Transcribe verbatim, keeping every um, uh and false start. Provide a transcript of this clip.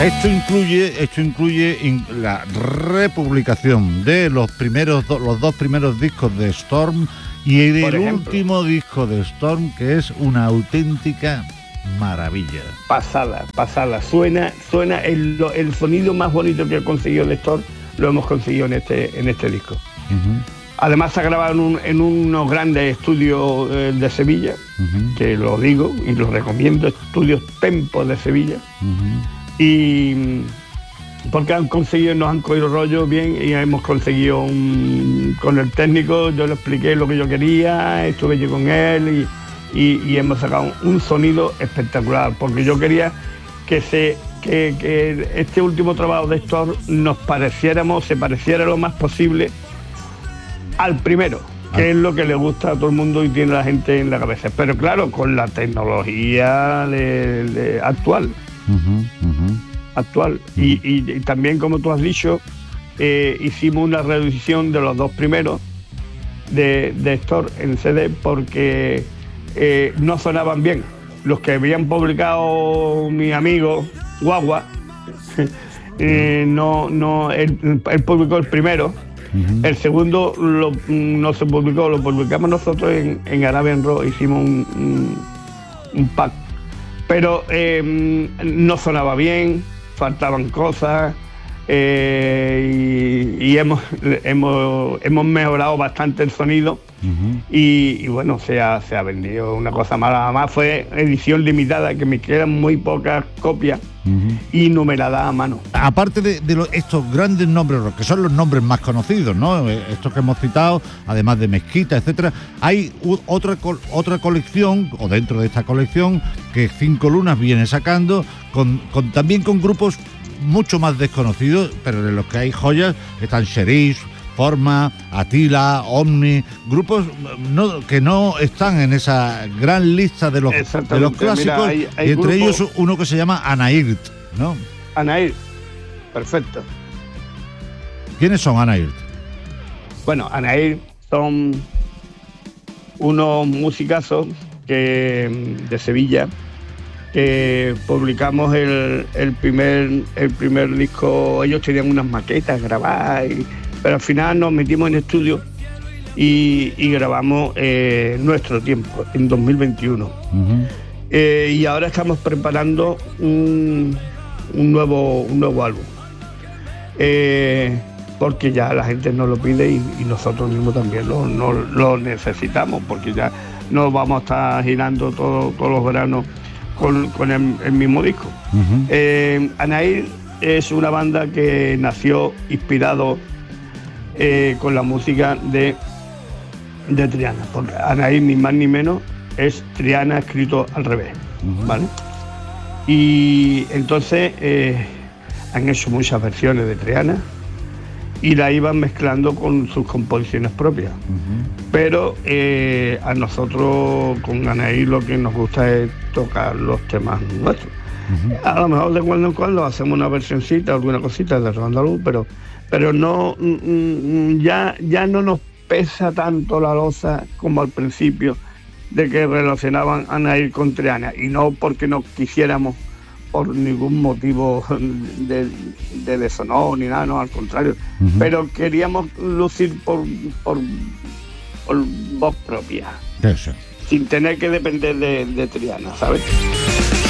Esto incluye, esto incluye in, la republicación de los primeros do, los dos primeros discos de Storm y del último disco de Storm, que es una auténtica maravilla. Pasada, pasada. Suena, suena el, el sonido más bonito que he conseguido de Storm, lo hemos conseguido en este, en este disco. Uh-huh. Además se ha grabado en, un, en unos grandes estudios eh, de Sevilla, uh-huh. que lo digo y lo recomiendo, estudios Tempo de Sevilla. Uh-huh. Y porque han conseguido, nos han cogido rollo bien y hemos conseguido un, con el técnico, yo le expliqué lo que yo quería, estuve yo con él y, y, y hemos sacado un, un sonido espectacular, porque yo quería que se que, que este último trabajo de Storm nos pareciéramos, se pareciera lo más posible al primero, que ah. es lo que le gusta a todo el mundo y tiene la gente en la cabeza. Pero claro, con la tecnología de, de actual. Uh-huh, uh-huh. Actual. Uh-huh. Y, y, y también, como tú has dicho, eh, hicimos una reedición de los dos primeros de, de Storm en C D porque eh, no sonaban bien. Los que habían publicado mi amigo Guagua, eh, no, no, él, él publicó el primero. Uh-huh. El segundo lo, no se publicó, lo publicamos nosotros en, en Arabian Rock, hicimos un, un, un pack, pero eh, no sonaba bien, faltaban cosas eh, y, y hemos, hemos, hemos mejorado bastante el sonido. Uh-huh. y, y bueno, se ha, se ha vendido una cosa mala. Además fue edición limitada, que me quedan muy pocas copias. Uh-huh. Y numerada a mano. Aparte de, de lo, estos grandes nombres, que son los nombres más conocidos, ¿no? Estos que hemos citado, además de Mezquita, etcétera, hay u, otra otra colección, o dentro de esta colección, que Cinco Lunas viene sacando, con, con también con grupos mucho más desconocidos, pero de los que hay joyas. Están Sheriff, Forma, Atila, Omni, grupos no, que no están en esa gran lista de los, de los clásicos. Mira, hay, hay y entre grupo... ellos uno que se llama Anairt, ¿no? Anairt, perfecto. ¿Quiénes son Anairt? Bueno, Anairt son unos musicazos que, de Sevilla, que publicamos el, el, primer, el primer disco. Ellos tenían unas maquetas grabadas y, pero al final nos metimos en estudio y, y grabamos eh, Nuestro Tiempo en dos mil veintiuno. Uh-huh. Eh, y ahora estamos preparando un, un, nuevo, un nuevo álbum. Eh, porque ya la gente nos lo pide y, y nosotros mismos también lo, no, lo necesitamos, porque ya no vamos a estar girando todo, todos los veranos con, con el, el mismo disco. Uh-huh. Eh, Anairt es una banda que nació inspirado Eh, con la música de, de Triana, porque Anairt ni más ni menos es Triana escrito al revés, uh-huh. ¿vale? Y entonces eh, han hecho muchas versiones de Triana y la iban mezclando con sus composiciones propias, uh-huh. pero eh, a nosotros con Anairt lo que nos gusta es tocar los temas nuestros. Uh-huh. A lo mejor de cuando en cuando hacemos una versioncita, alguna cosita de rock andaluz, pero pero no ya, ya no nos pesa tanto la losa como al principio de que relacionaban a Anairt con Triana, y no porque no quisiéramos por ningún motivo de, de deshonor ni nada, no, al contrario, uh-huh. pero queríamos lucir por, por, por voz propia, Eso. sin tener que depender de, de Triana, ¿sabes?